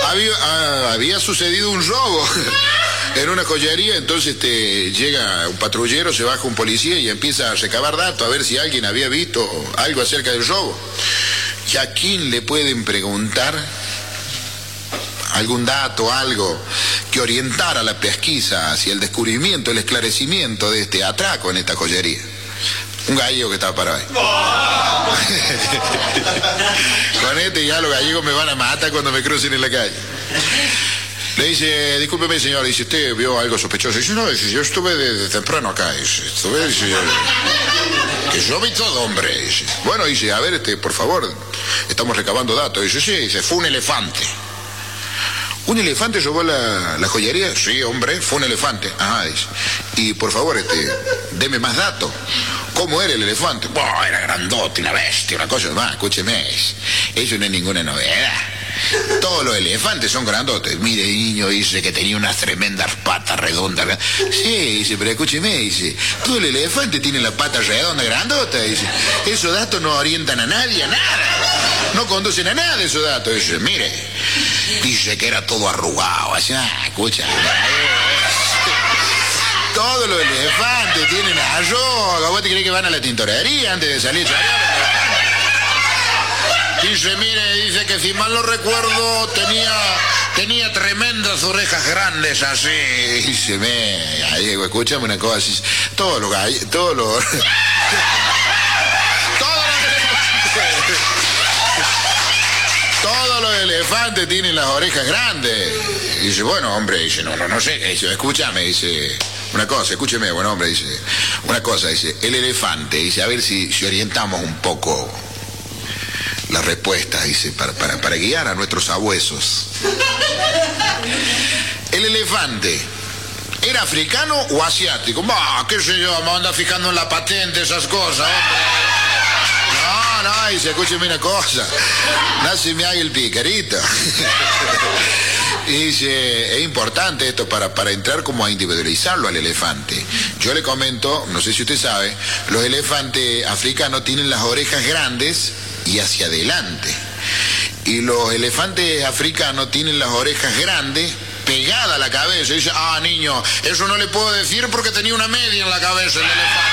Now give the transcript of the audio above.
había sucedido un robo en una joyería, entonces llega un patrullero, se baja un policía y empieza a recabar datos a ver si alguien había visto algo acerca del robo. ¿Y a quién le pueden preguntar algún dato, algo que orientara la pesquisa hacia el descubrimiento, el esclarecimiento de este atraco en esta joyería? Un gallego que estaba parado ahí. Con ya los gallegos me van a matar cuando me crucen en la calle. Le dice, discúlpeme señor, dice, ¿usted vio algo sospechoso? Dice, no, dice, yo estuve de temprano acá, dice, que yo vi todo, hombre, dice. Bueno, dice, a ver, por favor, estamos recabando datos. Dice, sí, dice, fue un elefante. ¿Un elefante robó la joyería? Sí, hombre, fue un elefante. Ajá, dice. Y por favor, deme más datos. ¿Cómo era el elefante? Bueno, era grandote, una bestia, una cosa más. Escúcheme, eso no es ninguna novedad. Todos los elefantes son grandotes. Mire, niño, dice que tenía unas tremendas patas redondas. Sí, dice, pero escúcheme, dice, todo el elefante tiene la pata redonda, grandota, dice. Esos datos no orientan a nadie, a nada. No conducen a nada esos datos. Dice, mire, dice que era todo arrugado. Así, escucha. Todos los elefantes tienen arrugas. ¿Vos te crees que van a la tintorería antes de salir? Dice, mire, dice que si mal no recuerdo tenía tremendas orejas grandes así. Dice, gallego, escúchame una cosa. Todos los elefantes tienen las orejas grandes. Dice, bueno, hombre, dice, no sé. Dice, escúchame, dice, una cosa, escúcheme, buen hombre, dice, una cosa, dice, el elefante, dice, a ver si orientamos un poco la respuesta, dice, para guiar a nuestros sabuesos. El elefante, ¿era africano o asiático? Bah, qué sé yo, me anda fijando en la patente, esas cosas, hombre. No, dice, escúcheme una cosa, no se me haga el picarito. Y dice, es importante esto para entrar como a individualizarlo al elefante. Yo le comento, no sé si usted sabe, los elefantes africanos tienen las orejas grandes y hacia adelante. Y los elefantes africanos tienen las orejas grandes pegadas a la cabeza. Y dice, niño, eso no le puedo decir porque tenía una media en la cabeza el elefante.